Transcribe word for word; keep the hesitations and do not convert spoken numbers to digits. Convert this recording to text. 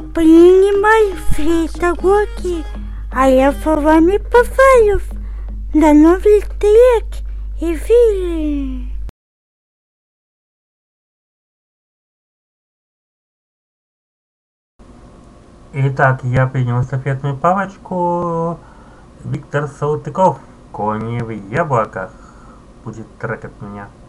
принимай фритогоки, а я с вами прощаюсь. До новых встреч в эфире. Итак, я принял эстафетную палочку. Виктор Салтыков, «Кони в яблоках», будет трек от меня.